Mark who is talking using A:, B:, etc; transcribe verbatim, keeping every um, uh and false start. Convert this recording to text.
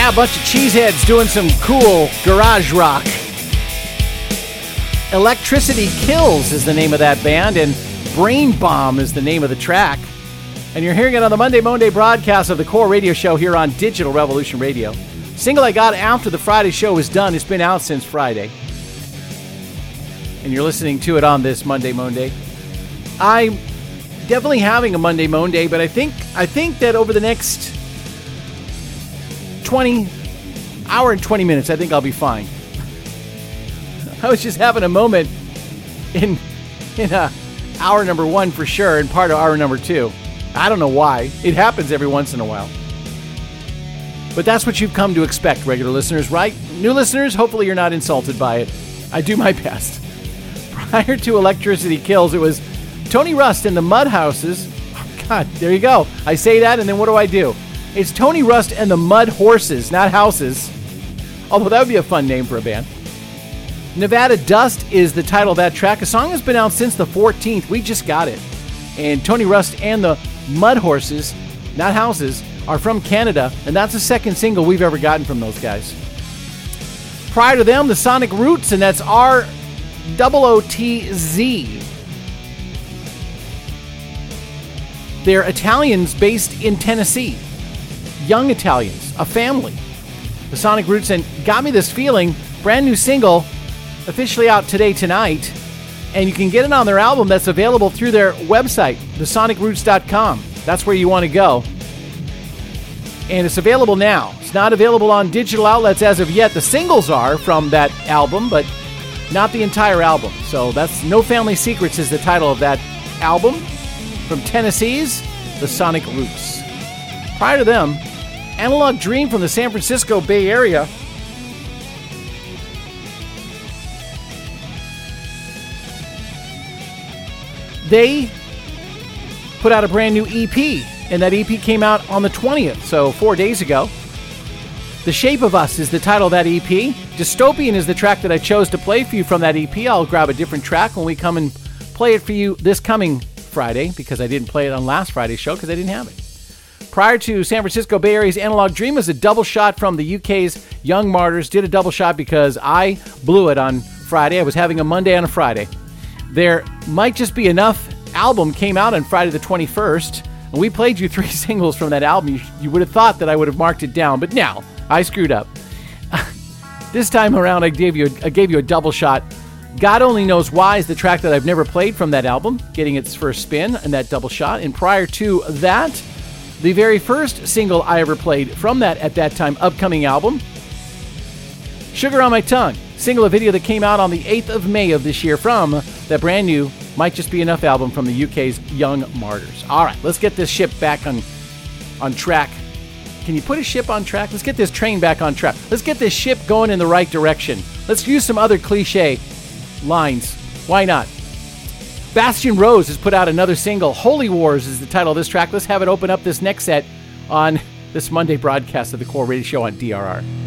A: Yeah, a bunch of cheeseheads doing some cool garage rock. Electricity Kills is the name of that band, and Brain Bomb is the name of the track. And you're hearing it on the Monday Monday broadcast of the Core Radio Show here on Digital Revolution Radio. Single I got after the Friday show was done. It's been out since Friday. And you're listening to it on this Monday Monday. I'm definitely having a Monday Monday, but I think I think that over the next twenty hour and twenty minutes, I think I'll be fine. I was just having a moment in in uh, hour number one for sure, and part of hour number two. I don't know why. It happens every once in a while. But that's what you've come to expect, regular listeners, right? New listeners, hopefully you're not insulted by it. I do my best. Prior to Electricity Kills, it was Tony Rust and the Mudhouses. Oh, God, there you go. I say that, and then what do I do? It's Tony Rust and the Mud Horses, not Houses. Although that would be a fun name for a band. Nevada Dust is the title of that track. A song has been out since the fourteenth. We just got it. And Tony Rust and the Mud Horses, not Houses, are from Canada, and that's the second single we've ever gotten from those guys. Prior to them, the Sonic Roots, and that's R O O T Z. They're Italians based in Tennessee. Young Italians, a family. The Sonic Roots, and Got Me This Feeling, brand new single, officially out today, tonight. And you can get it on their album that's available through their website, the sonic roots dot com. That's where you want to go. And it's available now. It's not available on digital outlets as of yet. The singles are from that album, but not the entire album. So that's No Family Secrets is the title of that album from Tennessee's The Sonic Roots. Prior to them, Analog Dream from the San Francisco Bay Area. They put out a brand new E P, and that E P came out on the twentieth, so four days ago. The Shape of Us is the title of that E P. Dystopian is the track that I chose to play for you from that E P. I'll grab a different track when we come and play it for you this coming Friday, because I didn't play it on last Friday's show because I didn't have it. Prior to San Francisco Bay Area's Analog Dream was a double shot from the U K's Young Martyrs. Did a double shot because I blew it on Friday. I was having a Monday on a Friday. There Might Just Be Enough album came out on Friday the twenty-first, and we played you three singles from that album. You, you would have thought that I would have marked it down, but no, I screwed up. This time around, I gave you a, I gave you a double shot. God Only Knows Why is the track that I've never played from that album, getting its first spin in that double shot. And prior to that, the very first single I ever played from that, at that time, upcoming album, Sugar on My Tongue, single a video that came out on the eighth of May of this year from that brand new Might Just Be Enough album from the U K's Young Martyrs. All right, let's get this ship back on on track. Can you put a ship on track? Let's get this train back on track. Let's get this ship going in the right direction. Let's use some other cliche lines. Why not? Bastion Rose has put out another single. Holy Wars is the title of this track. Let's have it open up this next set on this Monday broadcast of the Core Radio Show on D R R.